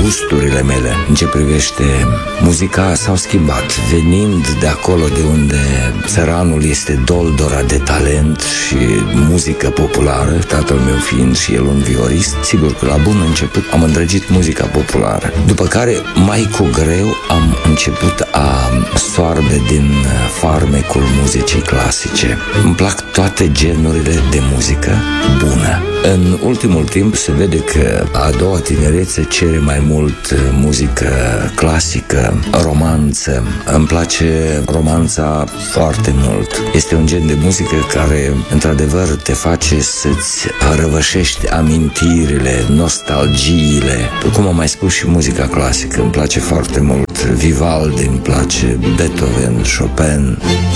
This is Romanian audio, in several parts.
gusturile mele în ce privește muzica s-au schimbat. Venind de acolo de unde țăranul este doldora de talent și muzică populară, tatăl meu fiind și el un violist, sigur că la bun început am îndrăgit muzica populară. După care, mai cu greu, am început a soarbe din farmecul muzicii clasice. Îmi plac toate genurile de muzică bună. În ultimul timp se vede că a doua tinerețe cere mai mult muzică clasică, romanță. Îmi place romanța foarte mult. Este un gen de muzică care, într-adevăr, te face să-ți răvășești amintirile, nostalgiile. Cum am mai spus, și muzica clasică îmi place foarte mult. Vivaldi îmi place, Beethoven, Chopin.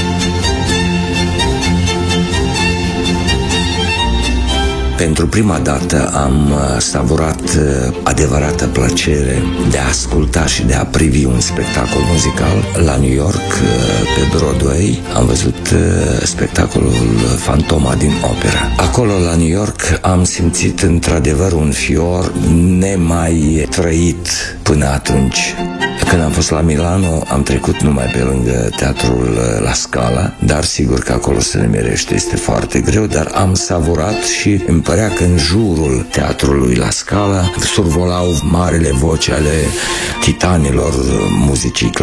Pentru prima dată am savurat adevărată plăcere de a asculta și de a privi un spectacol muzical la New York, pe Broadway. Am văzut spectacolul Fantoma din opera. Acolo, la New York, am simțit într-adevăr un fior nemai trăit până atunci. Când am fost la Milano, am trecut numai pe lângă teatrul La Scala, dar sigur că acolo se nemerește, este foarte greu, dar am savurat și îmi părea că în jurul teatrului La Scala survolau marele voci ale titanilor muzicii clasice.